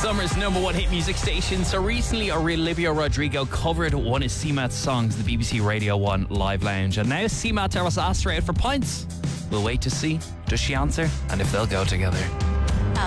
Summer's number one hit music station. So recently, Olivia Rodrigo covered one of CMAT's songs in the BBC Radio 1 Live Lounge. And now CMAT was asked her out for pints. We'll wait to see. Does she answer? And if they'll go together.